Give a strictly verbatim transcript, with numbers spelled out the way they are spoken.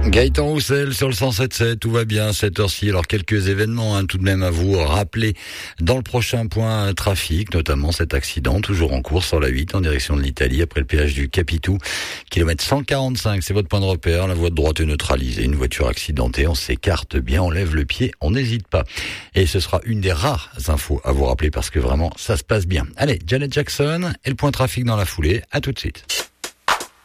Gaëtan Roussel sur le cent sept sept, tout va bien cette heure-ci. Alors quelques événements hein, tout de même à vous rappeler dans le prochain point trafic, notamment cet accident toujours en cours sur la huit en direction de l'Italie après le péage du Capitou, kilomètre cent quarante-cinq, c'est votre point de repère, la voie de droite est neutralisée, une voiture accidentée, on s'écarte bien, on lève le pied, on n'hésite pas. Et ce sera une des rares infos à vous rappeler parce que vraiment ça se passe bien. Allez, Janet Jackson et le point trafic dans la foulée, à tout de suite.